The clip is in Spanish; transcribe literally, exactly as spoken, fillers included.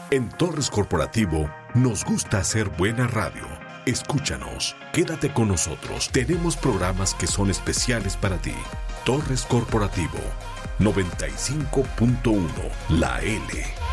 En Torres Corporativo nos gusta hacer buena radio. Escúchanos, quédate con nosotros. Tenemos programas que son especiales para ti. Torres Corporativo noventa y cinco punto uno, La L.